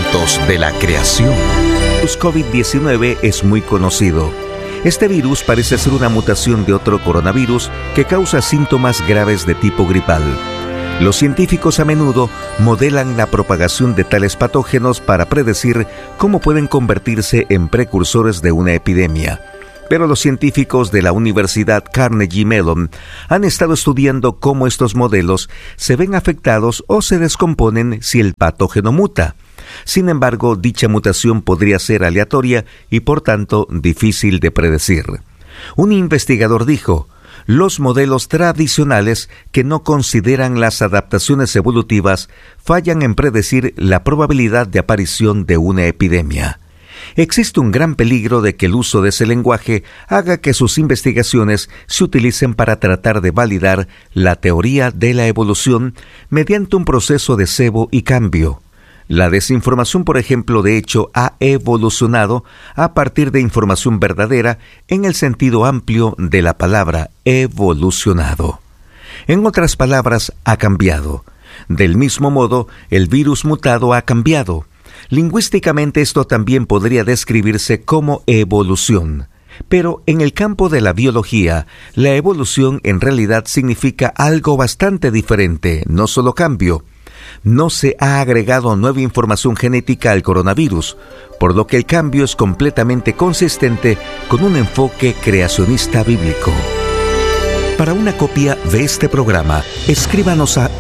Momentos de la creación. El virus COVID-19 es muy conocido. Este virus parece ser una mutación de otro coronavirus que causa síntomas graves de tipo gripal. Los científicos a menudo modelan la propagación de tales patógenos para predecir cómo pueden convertirse en precursores de una epidemia. Pero los científicos de la Universidad Carnegie Mellon han estado estudiando cómo estos modelos se ven afectados o se descomponen si el patógeno muta. Sin embargo, dicha mutación podría ser aleatoria y por tanto difícil de predecir. Un investigador dijo: los modelos tradicionales que no consideran las adaptaciones evolutivas fallan en predecir la probabilidad de aparición de una epidemia. Existe un gran peligro de que el uso de ese lenguaje haga que sus investigaciones se utilicen para tratar de validar la teoría de la evolución mediante un proceso de cebo y cambio. La desinformación, por ejemplo, de hecho, ha evolucionado a partir de información verdadera en el sentido amplio de la palabra evolucionado. En otras palabras, ha cambiado. Del mismo modo, el virus mutado ha cambiado. Lingüísticamente esto también podría describirse como evolución. Pero en el campo de la biología, la evolución en realidad significa algo bastante diferente, no solo cambio. No se ha agregado nueva información genética al coronavirus, por lo que el cambio es completamente consistente con un enfoque creacionista bíblico. Para una copia de este programa, escríbanos a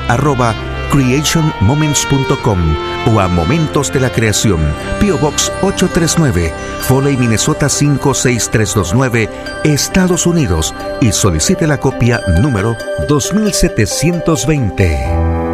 info@creationmoments.com o a Momentos de la Creación, P.O. Box 839, Foley, Minnesota 56329, Estados Unidos, y solicite la copia número 2720.